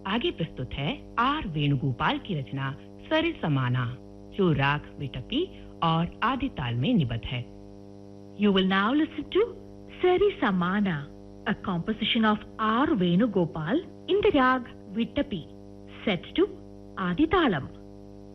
आगे प्रस्तुत है आर वेणुगोपाल की रचना सरिसमाना, जो राग विटपी और आदि ताल में निबद्ध है। You will now listen to Sarisamana, a composition of R. Venugopal in the rag Vittapi, set to Adi Talam.